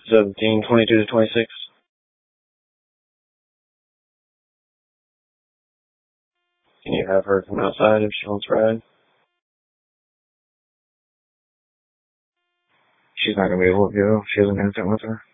1722-26. Can you have her come outside if she wants to ride? She's not going to be able to go. She has an infant with her.